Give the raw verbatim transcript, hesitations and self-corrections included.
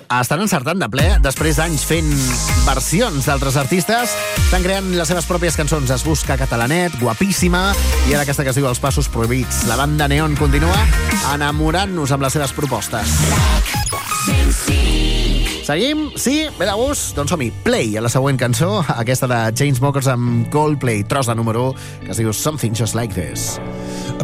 estan encertant de ple. Després d'anys fent versions d'altres artistes, estan creant les seves pròpies cançons. Es busca catalanet, guapíssima, i ara aquesta que es diu Els passos prohibits. La banda Neon continua enamorant-nos amb les seves propostes. Seguim? Sí? Ve de gust? Doncs som-hi. Play a la següent cançó, aquesta de Chainsmokers amb Coldplay, tros de número u, que es diu Something Just Like This.